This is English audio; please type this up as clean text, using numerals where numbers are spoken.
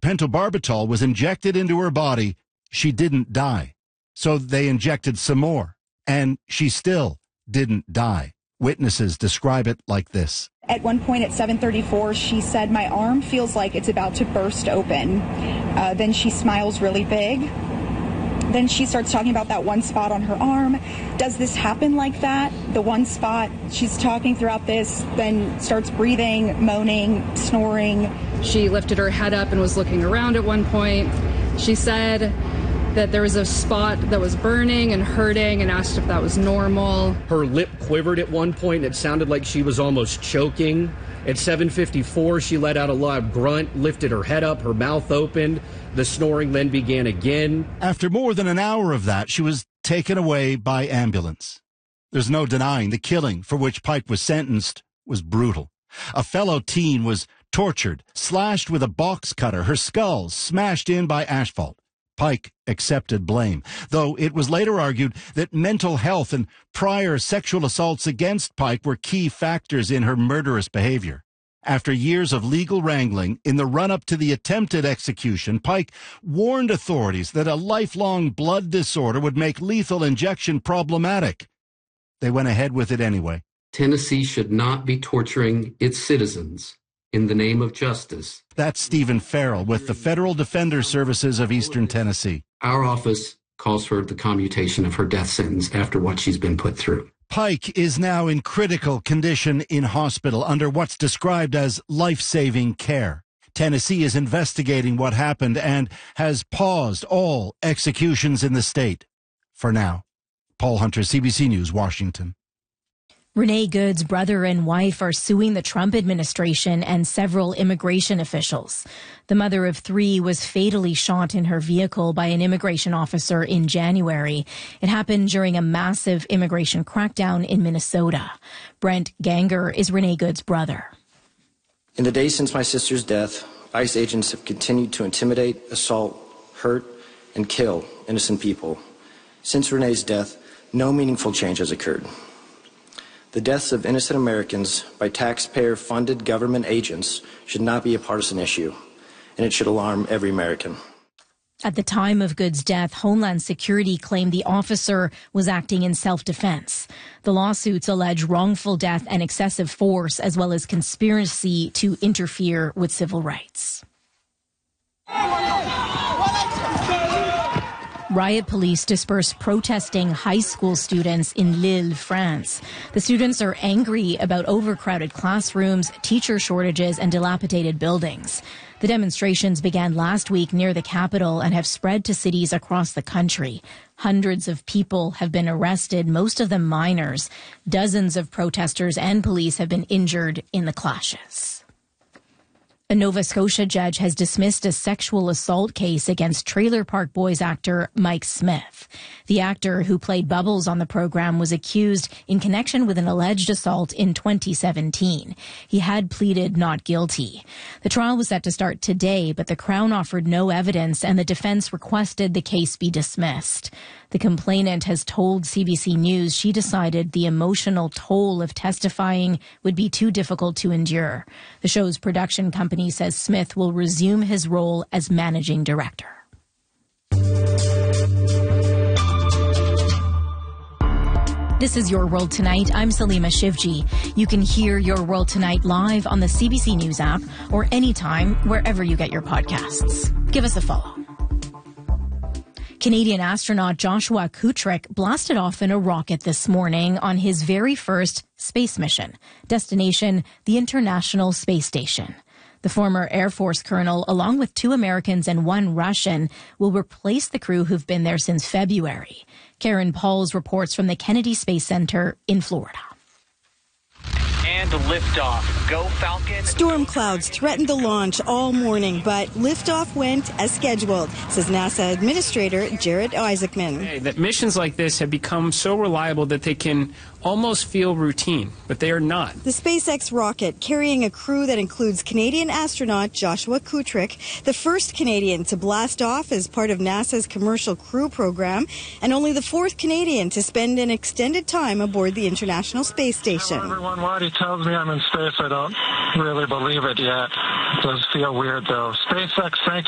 pentobarbital was injected into her body, she didn't die. So they injected some more, and she still didn't die. Witnesses describe it like this. At one point at 7:34, she said, "My arm feels like it's about to burst open." Then she smiles really big. Then she starts talking about that one spot on her arm. Does this happen like that? The one spot, she's talking throughout this, then starts breathing, moaning, snoring. She lifted her head up and was looking around at one point. She said that there was a spot that was burning and hurting and asked if that was normal. Her lip quivered at one point. It sounded like she was almost choking. At 7:54, she let out a loud grunt, lifted her head up, her mouth opened. The snoring then began again. After more than an hour of that, she was taken away by ambulance. There's no denying the killing for which Pike was sentenced was brutal. A fellow teen was tortured, slashed with a box cutter, her skull smashed in by asphalt. Pike accepted blame, though it was later argued that mental health and prior sexual assaults against Pike were key factors in her murderous behavior. After years of legal wrangling, in the run-up to the attempted execution, Pike warned authorities that a lifelong blood disorder would make lethal injection problematic. They went ahead with it anyway. Tennessee should not be torturing its citizens in the name of justice. That's Stephen Farrell with the Federal Defender Services of Eastern Tennessee. Our office calls for the commutation of her death sentence after what she's been put through. Pike is now in critical condition in hospital under what's described as life-saving care. Tennessee is investigating what happened and has paused all executions in the state. For now. Paul Hunter, CBC News, Washington. Renee Good's brother and wife are suing the Trump administration and several immigration officials. The mother of three was fatally shot in her vehicle by an immigration officer in January. It happened during a massive immigration crackdown in Minnesota. Brent Ganger is Renee Good's brother. In the days since my sister's death, ICE agents have continued to intimidate, assault, hurt, and kill innocent people. Since Renee's death, no meaningful change has occurred. The deaths of innocent Americans by taxpayer-funded government agents should not be a partisan issue, and it should alarm every American. At the time of Good's death, Homeland Security claimed the officer was acting in self-defense. The lawsuits allege wrongful death and excessive force, as well as conspiracy to interfere with civil rights. Riot police dispersed protesting high school students in Lille, France. The students are angry about overcrowded classrooms, teacher shortages, and dilapidated buildings. The demonstrations began last week near the capital and have spread to cities across the country. Hundreds of people have been arrested, most of them minors. Dozens of protesters and police have been injured in the clashes. A Nova Scotia judge has dismissed a sexual assault case against Trailer Park Boys actor Mike Smith. The actor, who played Bubbles on the program, was accused in connection with an alleged assault in 2017. He had pleaded not guilty. The trial was set to start today, but the Crown offered no evidence and the defense requested the case be dismissed. The complainant has told CBC News she decided the emotional toll of testifying would be too difficult to endure. The show's production company says Smith will resume his role as managing director. This is Your World Tonight. I'm Salima Shivji. You can hear Your World Tonight live on the CBC News app or anytime wherever you get your podcasts. Give us a follow. Canadian astronaut Joshua Kutrick blasted off in a rocket this morning on his very first space mission. Destination, the International Space Station. The former Air Force colonel, along with 2 Americans and 1 Russian, will replace the crew who've been there since February. Karen Pauls reports from the Kennedy Space Center in Florida. And liftoff. Go Falcon. Storm clouds threatened the launch all morning, but liftoff went as scheduled, says NASA Administrator Jared Isaacman. That missions like this have become so reliable that they can almost feel routine, but they are not. The SpaceX rocket, carrying a crew that includes Canadian astronaut Joshua Kutrick, the first Canadian to blast off as part of NASA's Commercial Crew Program, and only the 4th Canadian to spend an extended time aboard the International Space Station. Everyone, what he tells me I'm in space, I don't really believe it yet. It does feel weird, though. SpaceX, thank